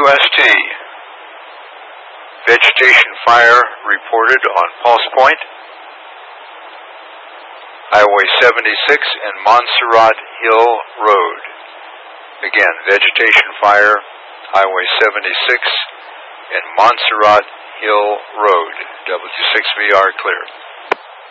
WST. Vegetation fire reported on Pulse Point, Highway 76 and Montserrat Hill Road. Again, vegetation fire, Highway 76 and Montserrat Hill Road. W6VR clear.